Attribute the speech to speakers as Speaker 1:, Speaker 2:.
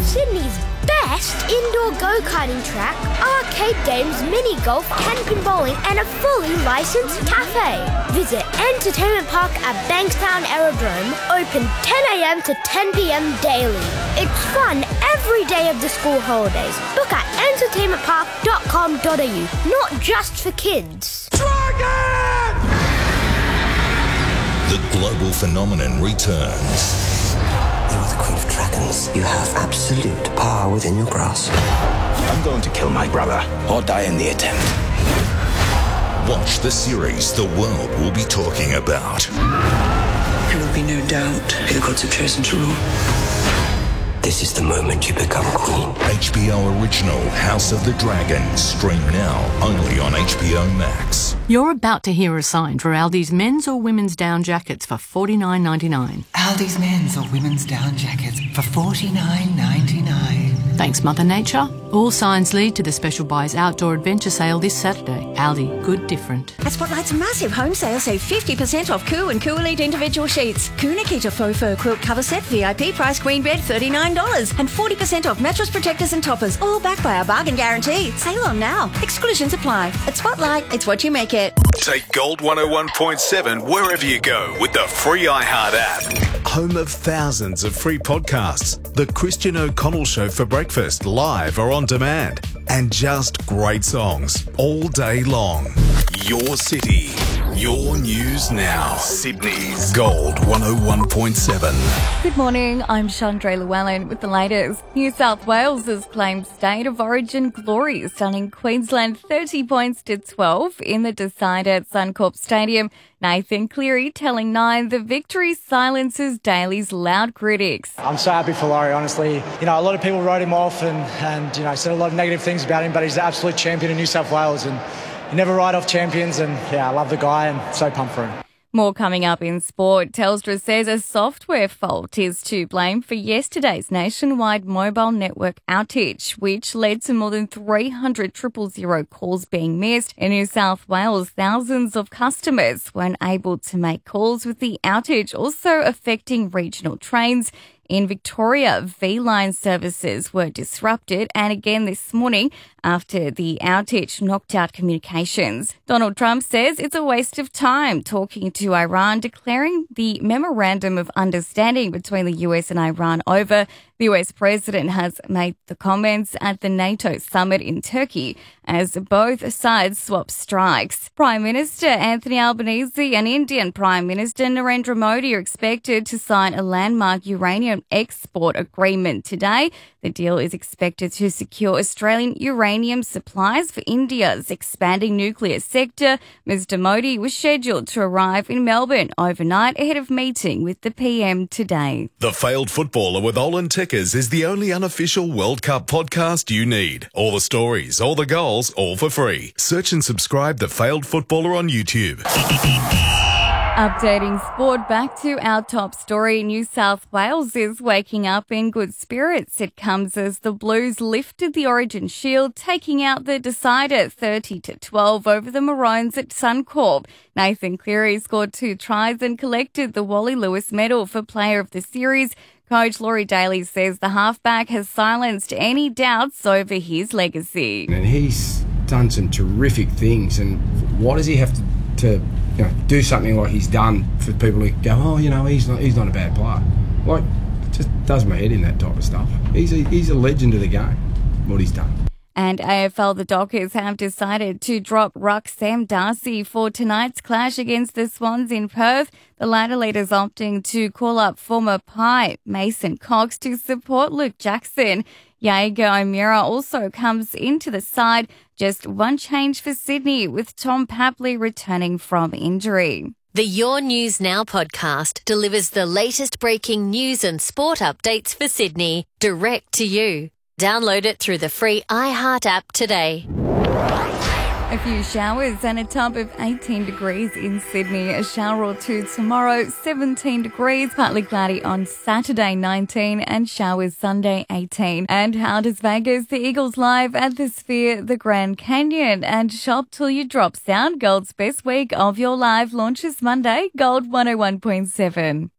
Speaker 1: Sydney's best indoor go-karting track, arcade games, mini golf, canopy bowling and a fully licensed cafe. Visit Entertainment Park at Bankstown Aerodrome, open 10 a.m. to 10 p.m. daily. It's fun every day of the school holidays. Book at entertainmentpark.com.au, not just for kids.
Speaker 2: Dragon!
Speaker 3: The global phenomenon returns.
Speaker 4: You are the Queen of Dragons. You have absolute power within your grasp.
Speaker 5: I'm going to kill my brother or die in the attempt.
Speaker 3: Watch the series the world will be talking about.
Speaker 4: There will be no doubt who the gods have chosen to rule. This is the moment you become queen.
Speaker 3: HBO original House of the Dragon. Stream now only on HBO Max.
Speaker 6: You're about to hear a sign for Aldi's men's or women's down jackets for $49.99.
Speaker 7: Aldi's men's or women's down jackets for $49.99.
Speaker 6: Thanks, Mother Nature. All signs lead to the Special Buys Outdoor Adventure Sale this Saturday. Aldi, good different.
Speaker 8: At Spotlight's massive home sale, save 50% off Coo and Coo Elite individual sheets. Coo Nikita faux fur quilt cover set, VIP price queen bed, $39. And 40% off mattress protectors and toppers, all backed by our bargain guarantee. Sale on now. Exclusions apply. At Spotlight, it's what you make it.
Speaker 2: Take Gold 101.7 wherever you go with the free iHeart app. Home of thousands of free podcasts. The Christian O'Connell Show for breakfast, live or on demand. And just great songs all day long. Your city. Your news now. Sydney's Gold 101.7.
Speaker 9: Good morning, I'm Chandra Llewellyn with the latest. New South Wales has claimed State of Origin glory, stunning Queensland 30 points to 12 in the decider at Suncorp Stadium. Nathan Cleary telling Nine the victory silences Daly's loud critics.
Speaker 10: I'm so happy for Laurie, honestly. You know, a lot of people wrote him off and said a lot of negative things about him, but he's the absolute champion of New South Wales and you never write off champions, and I love the guy and so pumped for him.
Speaker 9: More coming up in sport. Telstra says a software fault is to blame for yesterday's nationwide mobile network outage, which led to more than 300 000 calls being missed. In New South Wales, thousands of customers weren't able to make calls, with the outage also affecting regional trains. In Victoria, V-Line services were disrupted and again this morning after the outage knocked out communications. Donald Trump says it's a waste of time talking to Iran, declaring the Memorandum of Understanding between the US and Iran over. The US president has made the comments at the NATO summit in Turkey as both sides swap strikes. Prime Minister Anthony Albanese and Indian Prime Minister Narendra Modi are expected to sign a landmark uranium export agreement today. The deal is expected to secure Australian uranium supplies for India's expanding nuclear sector. Mr. Modi was scheduled to arrive in Melbourne overnight ahead of meeting with the PM today.
Speaker 2: The Failed Footballer with Olin Tickers is the only unofficial World Cup podcast you need. All the stories, all the goals, all for free. Search and subscribe The Failed Footballer on YouTube.
Speaker 9: Updating sport, back to our top story. New South Wales is waking up in good spirits. It comes as the Blues lifted the Origin Shield, taking out the decider 30-12 over the Maroons at Suncorp. Nathan Cleary scored 2 tries and collected the Wally Lewis medal for Player of the Series. Coach Laurie Daly says the halfback has silenced any doubts over his legacy.
Speaker 11: And he's done some terrific things, and why does he have to do something like he's done for people who go, oh, he's not a bad player? Like, it just does my head in, that type of stuff. He's a legend of the game, what he's done.
Speaker 9: And AFL, the Dockers have decided to drop ruck Sam Darcy for tonight's clash against the Swans in Perth. The ladder leaders opting to call up former Pie Mason Cox to support Luke Jackson. Jaeger O'Meara also comes into the side. Just one change for Sydney, with Tom Papley returning from injury.
Speaker 12: The Your News Now podcast delivers the latest breaking news and sport updates for Sydney direct to you. Download it through the free iHeart app today.
Speaker 9: A few showers and a top of 18 degrees in Sydney. A shower or two tomorrow, 17 degrees. Partly cloudy on Saturday, 19, and showers Sunday, 18. And how does Vegas? The Eagles live at the Sphere, the Grand Canyon. And shop till you drop sound. Gold's best week of your live launches Monday. Gold 101.7.